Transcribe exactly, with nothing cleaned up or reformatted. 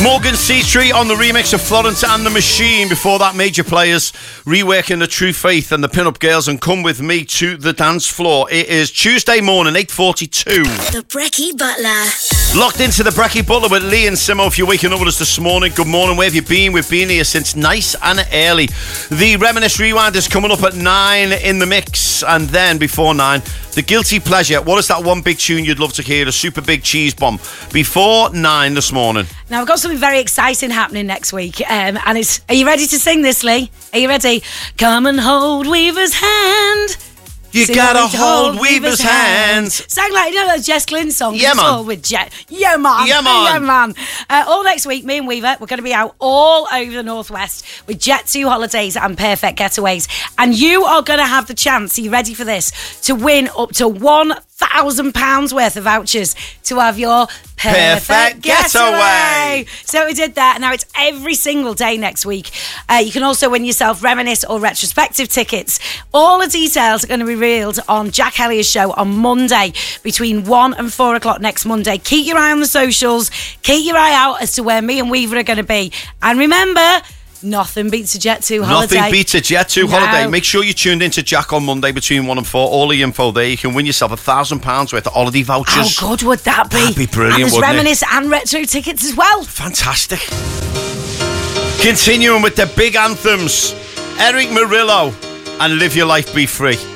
Morgan Seatree on the remix of Florence and the Machine. Before that, Major Players reworking The True Faith and the Pin-Up Girls and Come With Me to the Dance Floor. It is Tuesday morning, eight forty-two. The Brekkie Butler. Locked into the Brekkie Butler with Lee and Simo. If you're waking up with us this morning, good morning. Where have you been? We've been here since nice and early. The Reminisce Rewind is coming up at nine in the mix. And then before nine, the Guilty Pleasure. What is that one big tune you'd love to hear? A super big cheese bomb. Before nine this morning. Now, I've got something very exciting happening next week. Um, and it's, are you ready to sing this, Lee? Are you ready? Come and hold Weaver's hand. You Sing gotta with hold Weaver's hands. Sound like, you know, that Jess Glynn song? Yeah, It's man. all with Jet. Yeah, man. Yeah, man. Yeah, man. Uh, all next week, me and Weaver, we're going to be out all over the Northwest with Jet two Holidays and Perfect Getaways. And you are going to have the chance, are you ready for this, to win up to one thousand pounds worth of vouchers to have your Perfect, Perfect Getaway. Getaway. So we did that. Now it's every single day next week. Uh, you can also win yourself Reminisce or Retrospective tickets. All the details are going to be revealed on Jack Hellier's show on Monday between one and four o'clock next Monday. Keep your eye on the socials. Keep your eye out as to where me and Weaver are going to be. And remember, nothing beats a Jet two holiday. Nothing beats a Jet two No. holiday. Make sure you're tuned into Jack on Monday between one and four. All the info there. You can win yourself a thousand pounds worth of holiday vouchers. How good would that be? That'd be brilliant, And there's wouldn't it? Reminisce and Retro tickets as well. Fantastic. Continuing with the big anthems. Eric Murillo and Live Your Life Be Free.